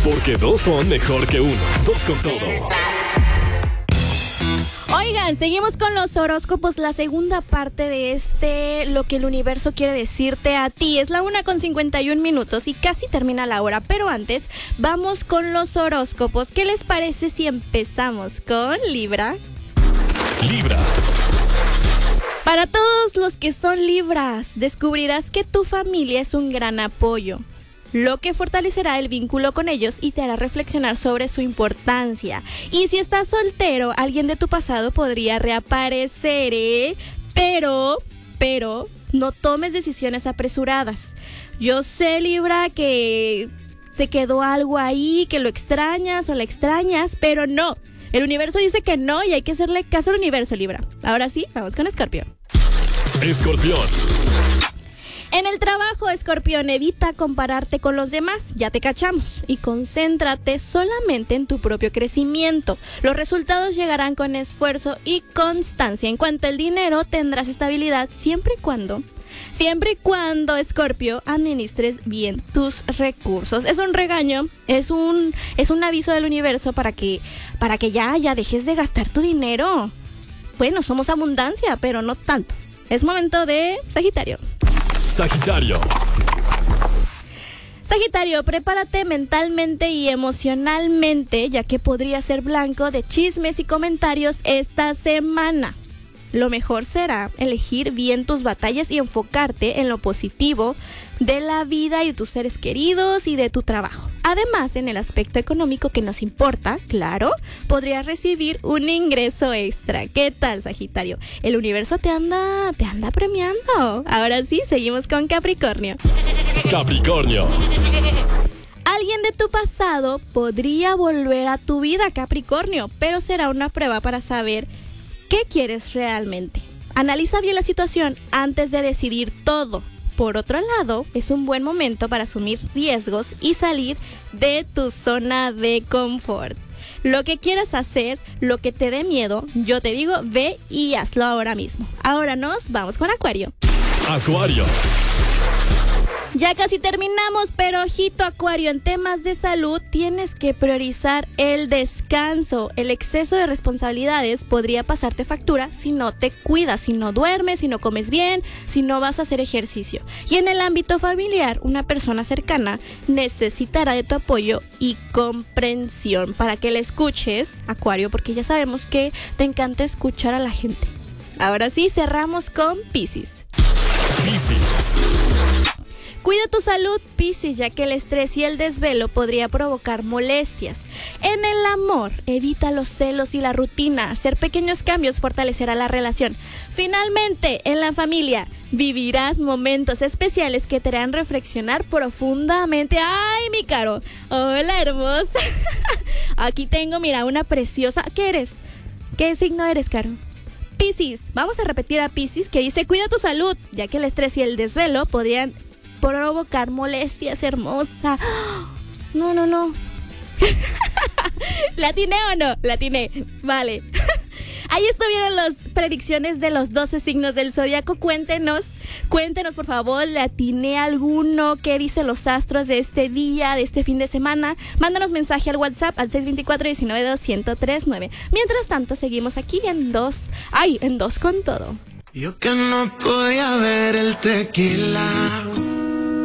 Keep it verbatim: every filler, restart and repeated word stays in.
Porque dos son mejor que uno. Dos con todo. Oigan, seguimos con los horóscopos, la segunda parte de este, lo que el universo quiere decirte a ti. Es la una con cincuenta y un minutos y casi termina la hora, pero antes vamos con los horóscopos. ¿Qué les parece si empezamos con Libra? Libra. Para todos los que son Libras, descubrirás que tu familia es un gran apoyo, lo que fortalecerá el vínculo con ellos y te hará reflexionar sobre su importancia. Y si estás soltero, alguien de tu pasado podría reaparecer, ¿eh? Pero, pero, no tomes decisiones apresuradas. Yo sé, Libra, que te quedó algo ahí, que lo extrañas o la extrañas, pero no. El universo dice que no y hay que hacerle caso al universo, Libra. Ahora sí, vamos con Escorpión. Escorpión. En el trabajo, Escorpión, evita compararte con los demás, ya te cachamos, y concéntrate solamente en tu propio crecimiento. Los resultados llegarán con esfuerzo y constancia. En cuanto al dinero, tendrás estabilidad siempre y cuando, siempre y cuando, Escorpio, administres bien tus recursos. Es un regaño, es un, es un aviso del universo para que, para que ya, ya dejes de gastar tu dinero. Bueno, somos abundancia, pero no tanto. Es momento de Sagitario. Sagitario. Sagitario, prepárate mentalmente y emocionalmente, ya que podría ser blanco de chismes y comentarios esta semana. Lo mejor será elegir bien tus batallas y enfocarte en lo positivo de la vida y de tus seres queridos y de tu trabajo. Además, en el aspecto económico que nos importa, claro, podrías recibir un ingreso extra. ¿Qué tal, Sagitario? El universo te anda, te anda premiando. Ahora sí, seguimos con Capricornio. Capricornio. Alguien de tu pasado podría volver a tu vida, Capricornio, pero será una prueba para saber qué quieres realmente. Analiza bien la situación antes de decidir todo. Por otro lado, es un buen momento para asumir riesgos y salir de tu zona de confort. Lo que quieras hacer, lo que te dé miedo, yo te digo, ve y hazlo ahora mismo. Ahora nos vamos con Acuario. Acuario. Ya casi terminamos, pero ojito, Acuario, en temas de salud tienes que priorizar el descanso. El exceso de responsabilidades podría pasarte factura si no te cuidas, si no duermes, si no comes bien, si no vas a hacer ejercicio. Y en el ámbito familiar, una persona cercana necesitará de tu apoyo y comprensión para que le escuches, Acuario, porque ya sabemos que te encanta escuchar a la gente. Ahora sí, cerramos con Piscis. Piscis. Cuida tu salud, Piscis, ya que el estrés y el desvelo podría provocar molestias. En el amor, evita los celos y la rutina. Hacer pequeños cambios fortalecerá la relación. Finalmente, en la familia, vivirás momentos especiales que te harán reflexionar profundamente. ¡Ay, mi Caro! Hola, hermosa. Aquí tengo, mira, una preciosa... ¿Qué eres? ¿Qué signo eres, Caro? Piscis. Vamos a repetir a Piscis que dice, cuida tu salud, ya que el estrés y el desvelo podrían provocar molestias, hermosa. No, no, no. ¿La atiné o no? La atiné. Vale. Ahí estuvieron las predicciones de los doce signos del zodiaco. Cuéntenos, cuéntenos por favor, ¿le atiné alguno? ¿Qué dicen los astros de este día, de este fin de semana? Mándanos mensaje al WhatsApp al seis dos cuatro, uno nueve dos, uno cero tres nueve. Mientras tanto, seguimos aquí en dos. ¡Ay! En dos con todo. Yo que no podía ver el tequila.